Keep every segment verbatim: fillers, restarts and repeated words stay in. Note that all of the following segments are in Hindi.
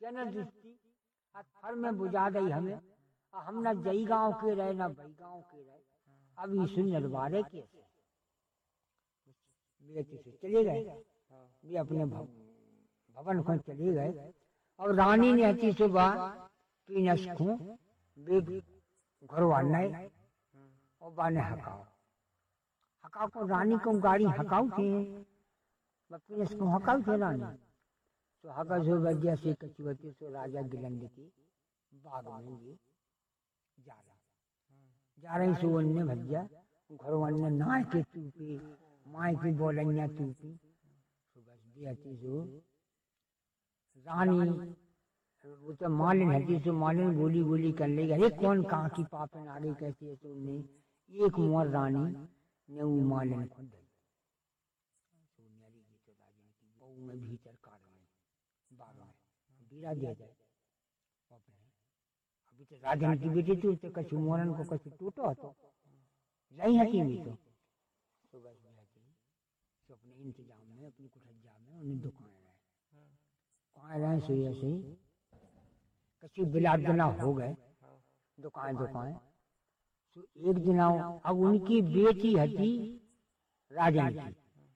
जन दृष्टि फर में बुझा गई हमें, हम न जई गांव के रहे न बई गांव के रहे, अब ईसु नरवारे कैसे से चले गए, भी अपने भवन को चले गए। और रानी ने अति सुबह पीनसखू बेग घरवाना और बाने हकाओ हकाओ को रानी को गाड़ी हकाऊ थे, पीनस को हकाऊ थे रानी। तो हका जो वजह से कचुवती तो राजा गिलंद की बाग में ये जा रहा जा रही सो अन्य भैया घर अन्य नाय के टूपी माय की बोलैया टूपी। तो बस बेहती सो रानी वो तो मालिन हती सो मालिन बोली बोली कर लेगा, अरे कौन कहाँ की पापन आ गई कैसी है। तो नहीं एक मोर रानी ने वो मालिन को दी बहू में भीतर कार में बाग में बीरा दे जाए अपने। अभी तो राजन की बेटी थी, तो कछु मोरन को कछु टूटो तो नहीं हती भी तो तो बस तो अपने इंतजाम में अपनी कुठज्जा में उन्हें दुकान रहे कहाँ रहे सो ऐसे ही कछु बिलाट दिना हो गए दुकान दुकान। तो एक दिन अब उनकी बेटी हती राजन की,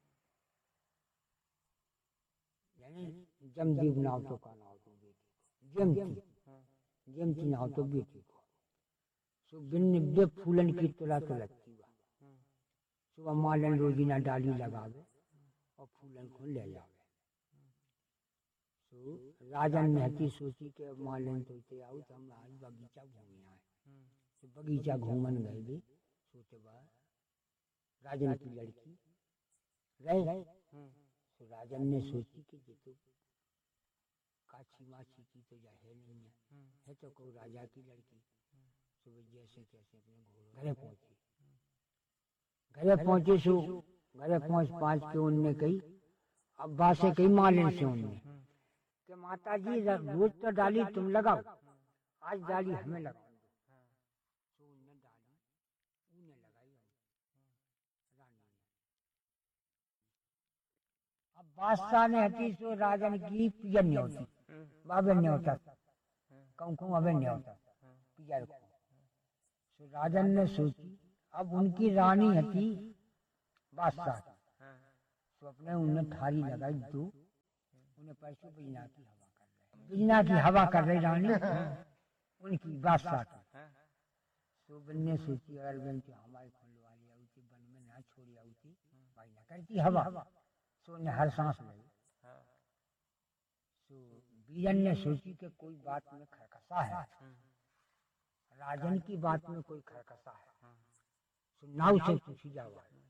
यानी जमदीप नाव तो का नाव तो बेटी जमती जमती नाव तो बेटी को। सो बिन निब्बे फूलन की तुला तुलती हुआ सुबह मालन रोजीना डाली लगावे और फूलन को ले जावे। तो राजन ने हती सोची के मालन तो ते आओ तो हम आज बगीचा घूमे आए। तो बगीचा घूमन गए भी सोचे बाद राजन की लड़की रहे। तो राजन ने सोची कि ये तो काची माची की तो या है नहीं है, है तो को राजा की लड़की। तो जैसे कैसे अपने घरे पहुंची घरे पहुंचे सो घरे पहुंच पाँच के उनने कही अब बात से कही मालिन से उनने कि माता जी रोज तो डाली तुम लगाओ, आज डाली हमें लगाओ। तो उनने डाली उन्हें लगाई रानी ने। अब बादशाह ने हती सो राजन की पियर नहीं होती बाबे नहीं होता कहूँ कहूँ अबे नहीं होता पियर को। सो राजन ने सोची अब उनकी रानी हती बादशाह, तो अपने उन्हें थारी लगाई दो उन्हें पैसों बिजना की हवा कर रहे बिजना की हवा कर रही रानी उनकी बादशाह की। तो बनने सोची अगर बन तो हमारे खुलवा लिया उसी बन में ना छोड़ी उसी भाई ना करती हवा। तो उन्हें हर सांस लगी। तो बीरन ने सोची कि कोई बात में खरकसा है, राजन की बात में कोई खरकसा है। तो नाव से पूछी जाओ